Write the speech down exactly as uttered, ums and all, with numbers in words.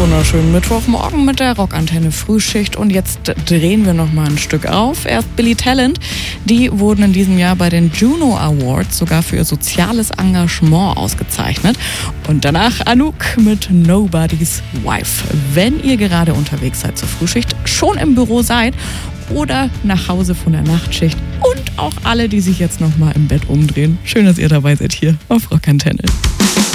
wunderschönen Mittwochmorgen mit der Rockantenne Frühschicht und jetzt drehen wir noch mal ein Stück auf. Erst Billy Talent, die wurden in diesem Jahr bei den Juno Awards sogar für ihr soziales Engagement ausgezeichnet. Und danach Anouk mit Nobody's Wife. Wenn ihr gerade unterwegs seid zur Frühschicht, schon im Büro seid oder nach Hause von der Nachtschicht und auch alle, die sich jetzt noch mal im Bett umdrehen. Schön, dass ihr dabei seid hier auf Rockantenne.